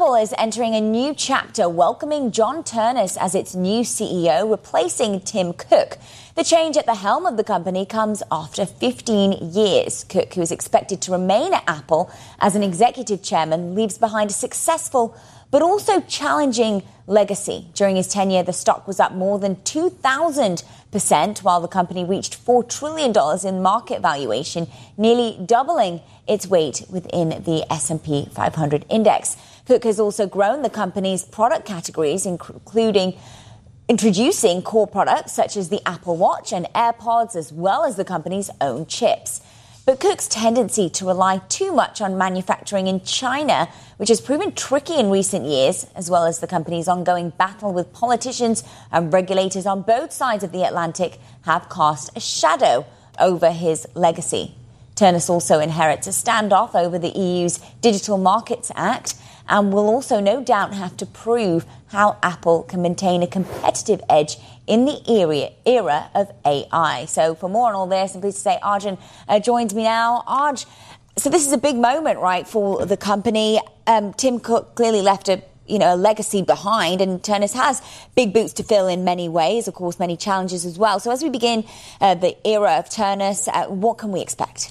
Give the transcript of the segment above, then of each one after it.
Apple is entering a new chapter, welcoming John Ternus as its new CEO, replacing Tim Cook. The change at the helm of the company comes after 15 years. Cook, who is expected to remain at Apple as an executive chairman, leaves behind a successful but also challenging legacy. During his tenure, the stock was up more than 2,000%, while the company reached $4 trillion in market valuation, nearly doubling its weight within the S&P 500 index. Cook has also grown the company's product categories, including introducing core products such as the Apple Watch and AirPods, as well as the company's own chips. But Cook's tendency to rely too much on manufacturing in China, which has proven tricky in recent years, as well as the company's ongoing battle with politicians and regulators on both sides of the Atlantic, have cast a shadow over his legacy. Ternus also inherits a standoff over the EU's Digital Markets Act and will also no doubt have to prove how Apple can maintain a competitive edge in the era of AI. So for more on all this, I'm pleased to say Arjun joins me now. Arj, so this is a big moment, right, for the company. Tim Cook clearly left a legacy behind, and Ternus has big boots to fill in many ways, of course, many challenges as well. So as we begin the era of Ternus, what can we expect?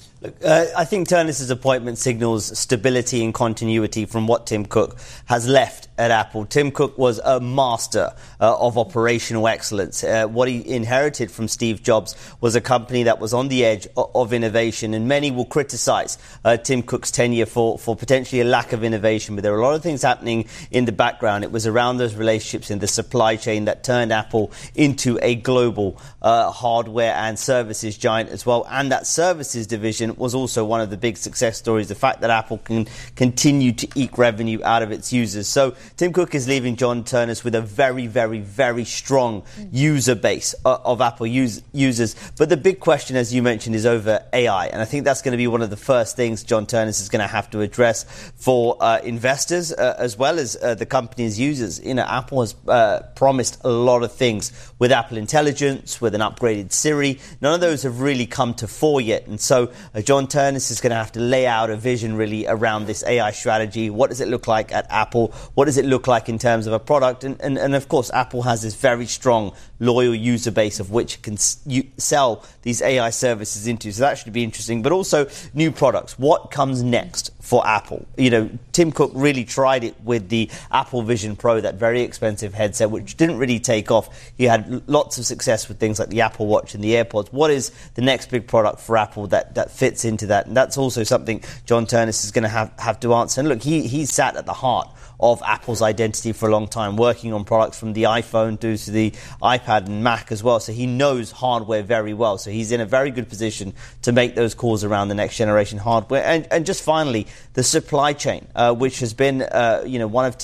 I think Ternus's appointment signals stability and continuity from what Tim Cook has left at Apple. Tim Cook was a master of operational excellence. What he inherited from Steve Jobs was a company that was on the edge of innovation, and many will criticize Tim Cook's tenure for potentially a lack of innovation, but there are a lot of things happening in the background. It was around those relationships in the supply chain that turned Apple into a global hardware and services giant as well, and that services division was also one of the big success stories, the fact that Apple can continue to eke revenue out of its users. So Tim Cook is leaving John Ternus with a very, very, very strong user base of Apple users. But the big question, as you mentioned, is over AI. And I think that's going to be one of the first things John Ternus is going to have to address for investors as well as the company's users. Apple has promised a lot of things with Apple Intelligence, with an upgraded Siri. None of those have really come to fore yet. And so John Ternus is going to have to lay out a vision really around this AI strategy. What does it look like at Apple? What does it look like in terms of a product? And of course, Apple has this very strong, loyal user base of which it can sell these AI services into. So that should be interesting. But also new products. What comes next for Apple? Tim Cook really tried it with the Apple Vision Pro, that very expensive headset, which didn't really take off. He had lots of success with things like the Apple Watch and the AirPods. What is the next big product for Apple that fits into that? And that's also something John Ternus is going to have to answer. And look, he's sat at the heart of Apple's identity for a long time, working on products from the iPhone to the iPad and Mac as well. So he knows hardware very well. So he's in a very good position to make those calls around the next generation hardware. And just finally, the supply chain, which has been one of